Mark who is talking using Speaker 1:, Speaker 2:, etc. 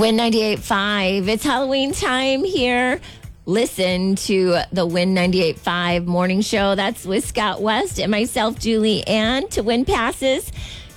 Speaker 1: Win 98.5. It's Halloween time here. Listen to the Win 98.5 morning show. That's with Scott West and myself, Julie Ann. To win passes